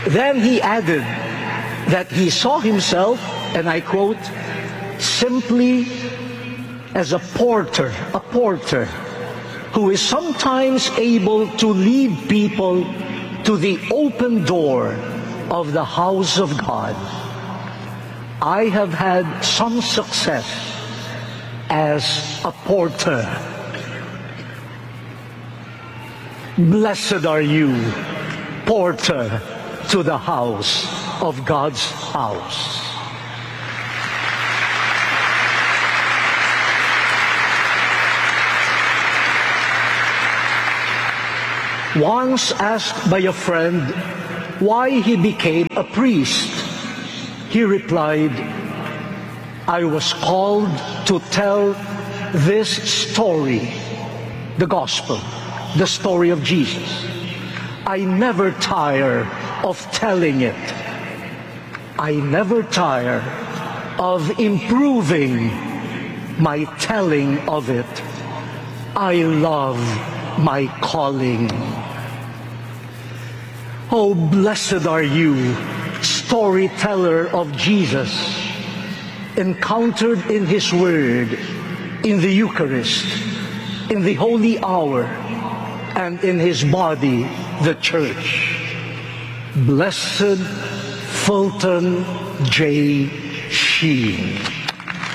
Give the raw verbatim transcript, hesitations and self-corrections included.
Then he added that he saw himself, and I quote, simply as a porter, a porter, who is sometimes able to lead people to the open door of the house of God. I have had some success as a porter. Blessed are you, porter to the house of God's house. Once asked by a friend why he became a priest, he replied, I was called to tell this story, the gospel, the story of Jesus. I never tire of telling it. I never tire of improving my telling of it. I love my calling. Oh, blessed are you, storyteller of Jesus, encountered in His Word, in the Eucharist, in the Holy Hour, and in His body, the Church. Blessed Fulton J. Sheen.